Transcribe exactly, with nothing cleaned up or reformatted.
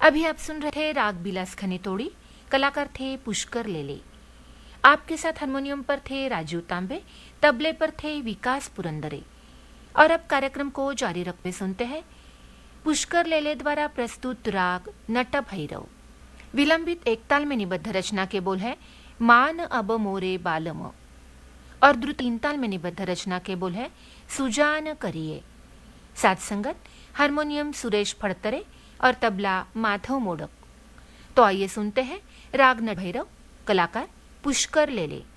अभी आप सुन रहे थे राग बिलास खनी तोड़ी, कलाकार थे पुष्कर लेले। आपके साथ हारमोनियम पर थे राजीव तांबे, तबले पर थे विकास पुरंदरे। और अब कार्यक्रम को जारी रखते सुनते हैं पुष्कर लेले द्वारा प्रस्तुत राग नट भैरव। विलंबित एक ताल में निबद्ध रचना के बोल है मान अब मोरे बालम, और द्रुत तीन ताल में निबद्ध रचना के बोल है सुजान करिए। साथ संगत हारमोनियम सुरेश फड़तरे और तबला माधव मोडक। तो आइए सुनते हैं राग नट भैरव, कलाकार पुष्कर लेले।